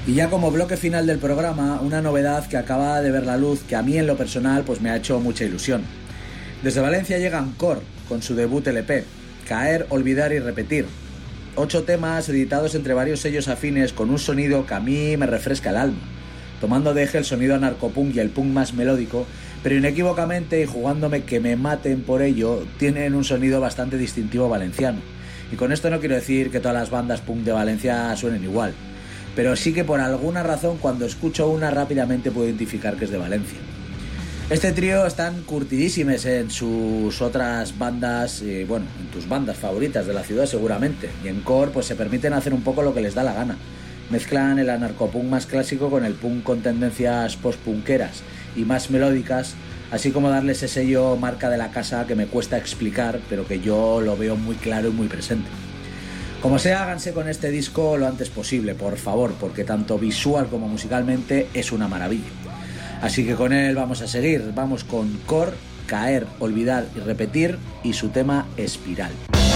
Y ya como bloque final del programa, una novedad que acaba de ver la luz, que a mí en lo personal pues me ha hecho mucha ilusión. Desde Valencia llega Encore con su debut LP, Caer, Olvidar y Repetir. 8 temas editados entre varios sellos afines con un sonido que a mí me refresca el alma, tomando de eje el sonido anarcopunk y el punk más melódico, pero inequívocamente, y jugándome que me maten por ello, tienen un sonido bastante distintivo valenciano. Y con esto no quiero decir que todas las bandas punk de Valencia suenen igual, pero sí que por alguna razón cuando escucho una rápidamente puedo identificar que es de Valencia. Este trío están curtidísimes en sus otras bandas, en tus bandas favoritas de la ciudad seguramente, y en Core pues se permiten hacer un poco lo que les da la gana. Mezclan el anarcopunk más clásico con el punk con tendencias post-punkeras y más melódicas, así como darle ese sello marca de la casa que me cuesta explicar, pero que yo lo veo muy claro y muy presente. Como sea, háganse con este disco lo antes posible, por favor, porque tanto visual como musicalmente es una maravilla. Así que con él vamos a seguir, vamos con Core, Caer, Olvidar y Repetir y su tema Espiral.